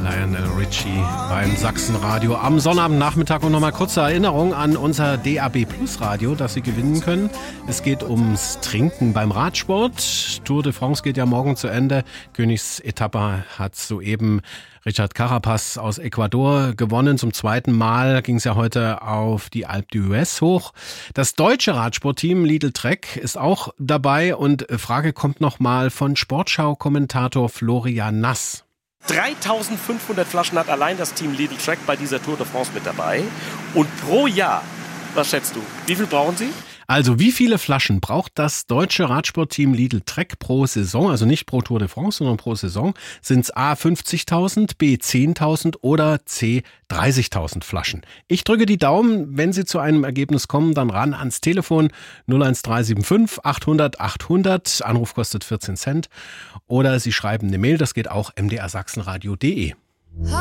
Lionel Richie beim Sachsenradio am Sonnabendnachmittag. Und nochmal kurze Erinnerung an unser DAB Plus Radio, das Sie gewinnen können. Es geht ums Trinken beim Radsport. Tour de France geht ja morgen zu Ende. Königsetappe hat soeben Richard Carapaz aus Ecuador gewonnen. Zum zweiten Mal ging es ja heute auf die Alpe d'Huez hoch. Das deutsche Radsportteam Lidl Trek ist auch dabei. Und Frage kommt nochmal von Sportschau-Kommentator Florian Nass. 3500 Flaschen hat allein das Team Lidl Trek bei dieser Tour de France mit dabei. Und pro Jahr, was schätzt du, wie viel brauchen sie? Also wie viele Flaschen braucht das deutsche Radsportteam Lidl Trek pro Saison, also nicht pro Tour de France, sondern pro Saison? Sind es A 50.000, B 10.000 oder C 30.000 Flaschen? Ich drücke die Daumen, wenn Sie zu einem Ergebnis kommen, dann ran ans Telefon 01375 800 800, Anruf kostet 14 Cent, oder Sie schreiben eine Mail, das geht auch mdrsachsenradio.de.